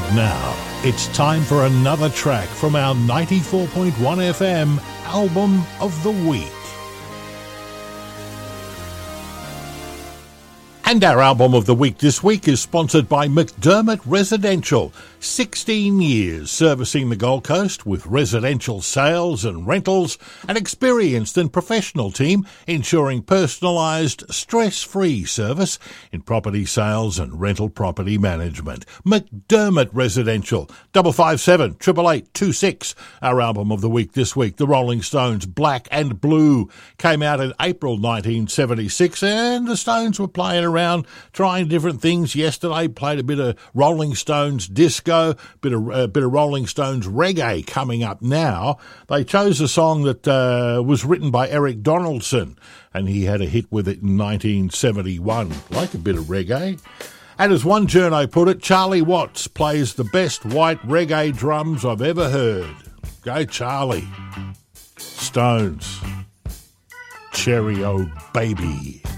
Now, it's time for another track from our 94.1 FM Album of the Week. And our Album of the Week this week is sponsored by McDermott Residential. 16 years servicing the Gold Coast with residential sales and rentals, an experienced and professional team ensuring personalised, stress-free service in property sales and rental property management. McDermott Residential, 557 8826. Our Album of the Week this week, the Rolling Stones' Black and Blue, came out in April 1976, and the Stones were playing around, trying different things. Yesterday played a bit of Rolling Stones disco, bit of Rolling Stones reggae coming up now. They chose a song that was written by Eric Donaldson, and he had a hit with it in 1971. Like a bit of reggae. And as one journo put it, Charlie Watts plays the best white reggae drums I've ever heard. Go Charlie. Stones. Cherry O Baby.